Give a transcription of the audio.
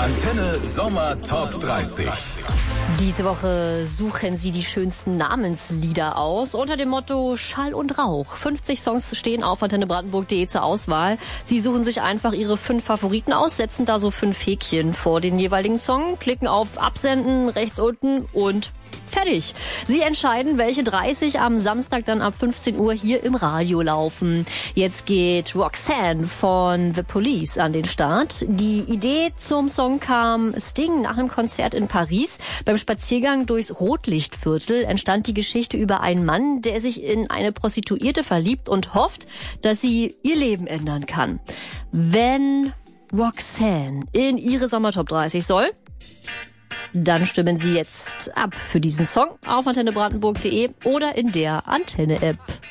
Antenne Sommer Top 30. Diese Woche suchen Sie die schönsten Namenslieder aus unter dem Motto Schall und Rauch. 50 Songs stehen auf antennebrandenburg.de zur Auswahl. Sie suchen sich einfach Ihre 5 Favoriten aus, setzen da so 5 Häkchen vor den jeweiligen Song, klicken auf Absenden rechts unten und fertig. Sie entscheiden, welche 30 am Samstag dann ab 15 Uhr hier im Radio laufen. Jetzt geht Roxanne von The Police an den Start. Die Idee zum Song kam Sting nach einem Konzert in Paris. Beim Spaziergang durchs Rotlichtviertel entstand die Geschichte über einen Mann, der sich in eine Prostituierte verliebt und hofft, dass sie ihr Leben ändern kann. Wenn Roxanne in ihre Sommertop 30 soll, dann stimmen Sie jetzt ab für diesen Song auf antennebrandenburg.de oder in der Antenne-App.